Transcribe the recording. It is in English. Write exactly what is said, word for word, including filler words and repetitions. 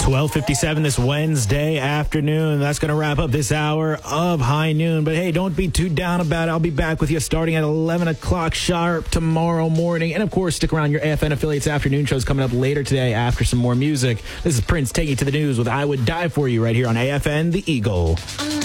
twelve fifty-seven this Wednesday afternoon. That's going to wrap up this hour of High Noon. But hey, don't be too down about it. I'll be back with you starting at eleven o'clock sharp tomorrow morning. And of course, stick around. Your A F N Affiliates afternoon show's coming up later today after some more music. This is Prince taking you to the news with I Would Die For You right here on A F N The Eagle.